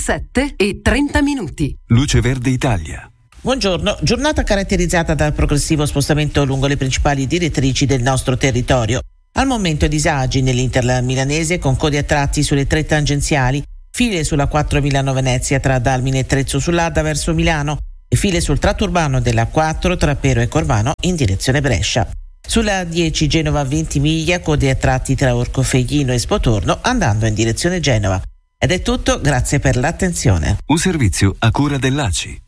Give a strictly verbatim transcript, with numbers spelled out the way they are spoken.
sette e trenta minuti. Luce Verde Italia. Buongiorno, giornata caratterizzata dal progressivo spostamento lungo le principali direttrici del nostro territorio. Al momento disagi nell'Inter milanese con code a tratti sulle tre tangenziali, file sulla quattro Milano Venezia tra Dalmine e Trezzo sull'Adda verso Milano e file sul tratto urbano della quattro tra Pero e Corvano in direzione Brescia. Sulla dieci Genova Ventimiglia, code a tratti tra Orcofelino e Spotorno andando in direzione Genova. Ed è tutto, grazie per l'attenzione. Un servizio a cura dell'A C I.